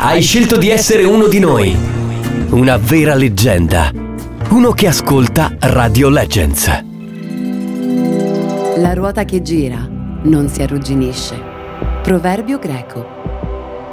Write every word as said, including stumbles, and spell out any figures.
Hai scelto di essere uno di noi. Una vera leggenda. Uno che ascolta Radio Legends. La ruota che gira non si arrugginisce. Proverbio greco.